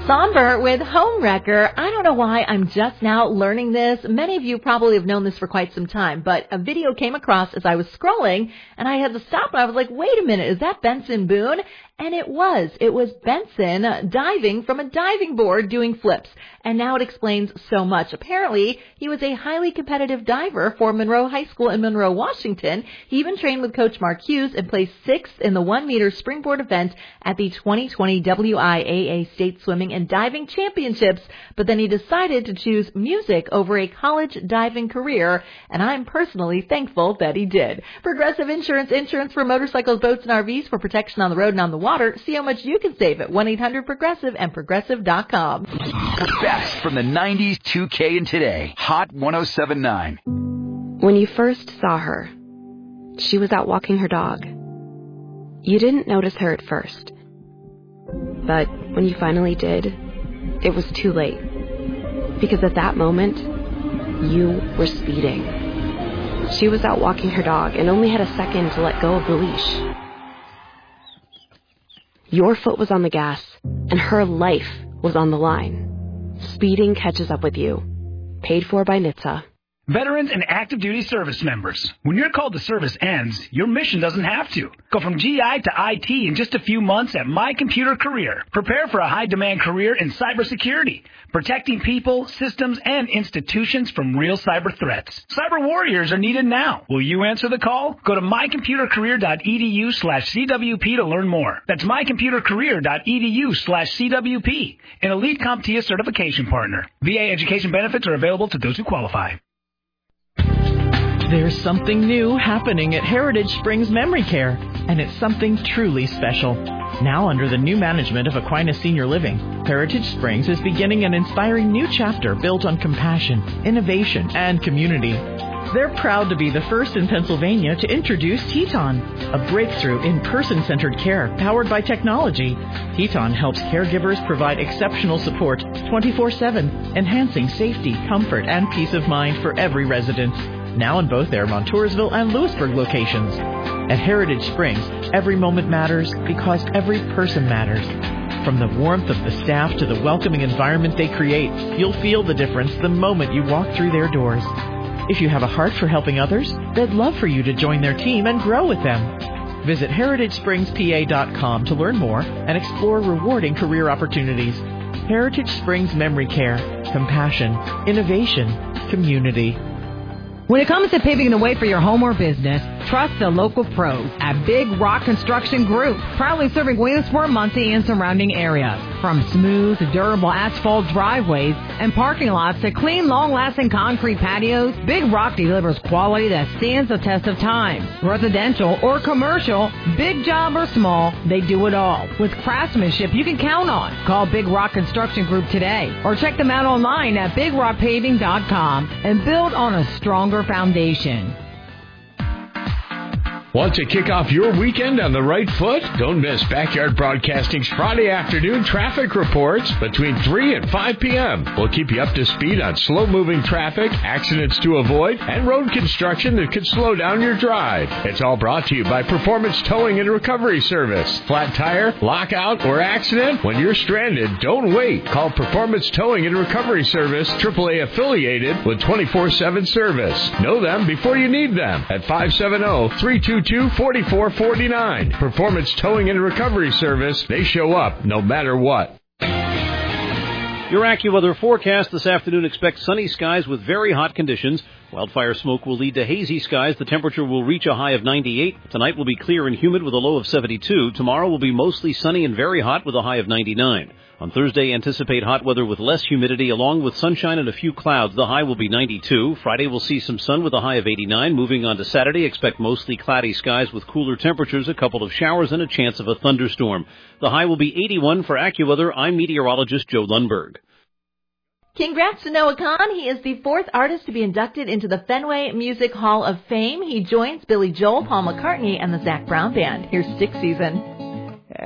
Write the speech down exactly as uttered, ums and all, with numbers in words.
Sonber with Homewrecker. I don't know why I'm just now learning this. Many of you probably have known this for quite some time, but a video came across as I was scrolling, and I had to stop, and I was like, wait a minute, is that Benson Boone? And it was. It was Benson diving from a diving board doing flips. And now it explains so much. Apparently, he was a highly competitive diver for Monroe High School in Monroe, Washington. He even trained with Coach Mark Hughes and placed sixth in the one-meter springboard event at the twenty twenty W I A A State Swimming and Diving Championships. But then he decided to choose music over a college diving career, and I'm personally thankful that he did. Progressive Insurance, insurance for motorcycles, boats, and R Vs for protection on the road and on the water. See how much you can save at one eight hundred progressive and progressive dot com. The best from the nineties, two K, and today. Hot one oh seven point nine. When you first saw her, she was out walking her dog. You didn't notice her at first. But when you finally did, it was too late. Because at that moment, you were speeding. She was out walking her dog and only had a second to let go of the leash. Your foot was on the gas, and her life was on the line. Speeding catches up with you. Paid for by N H T S A. Veterans and active duty service members. When your call to service ends, your mission doesn't have to. Go from G I to I T in just a few months at My Computer Career. Prepare for a high-demand career in cybersecurity, protecting people, systems, and institutions from real cyber threats. Cyber warriors are needed now. Will you answer the call? Go to mycomputercareer.edu slash CWP to learn more. That's mycomputercareer.edu slash CWP, an elite CompTIA certification partner. V A education benefits are available to those who qualify. There's something new happening at Heritage Springs Memory Care, and it's something truly special. Now under the new management of Aquinas Senior Living, Heritage Springs is beginning an inspiring new chapter built on compassion, innovation, and community. They're proud to be the first in Pennsylvania to introduce Teton, a breakthrough in person-centered care powered by technology. Teton helps caregivers provide exceptional support twenty-four seven, enhancing safety, comfort, and peace of mind for every resident. Now in both their Montoursville and Lewisburg locations. At Heritage Springs, every moment matters because every person matters. From the warmth of the staff to the welcoming environment they create, you'll feel the difference the moment you walk through their doors. If you have a heart for helping others, they'd love for you to join their team and grow with them. Visit heritage springs p a dot com to learn more and explore rewarding career opportunities. Heritage Springs Memory Care. Compassion, innovation, community. When it comes to paving the way for your home or business, trust the local pros at Big Rock Construction Group, proudly serving Williamsport, Muncie, and surrounding areas. From smooth, durable asphalt driveways and parking lots to clean, long-lasting concrete patios, Big Rock delivers quality that stands the test of time. Residential or commercial, big job or small, they do it all. With craftsmanship you can count on. Call Big Rock Construction Group today or check them out online at big rock paving dot com and build on a stronger foundation. Want to kick off your weekend on the right foot? Don't miss Backyard Broadcasting's Friday afternoon traffic reports between three and five p.m. We'll keep you up to speed on slow-moving traffic, accidents to avoid, and road construction that could slow down your drive. It's all brought to you by Performance Towing and Recovery Service. Flat tire, lockout, or accident? When you're stranded, don't wait. Call Performance Towing and Recovery Service, triple A affiliated with twenty-four seven service. Know them before you need them at five seven zero, three two two, four four four nine. Performance Towing and Recovery Service. They show up no matter what. Your AccuWeather forecast this afternoon expects sunny skies with very hot conditions. Wildfire smoke will lead to hazy skies. The temperature will reach a high of ninety-eight. Tonight will be clear and humid with a low of seventy-two. Tomorrow will be mostly sunny and very hot with a high of ninety-nine. On Thursday, anticipate hot weather with less humidity along with sunshine and a few clouds. The high will be ninety-two. Friday will see some sun with a high of eighty-nine. Moving on to Saturday, expect mostly cloudy skies with cooler temperatures, a couple of showers, and a chance of a thunderstorm. The high will be eighty-one. For AccuWeather, I'm meteorologist Joe Lundberg. Congrats to Noah Kahan. He is the fourth artist to be inducted into the Fenway Music Hall of Fame. He joins Billy Joel, Paul McCartney, and the Zac Brown Band. Here's Stick Season.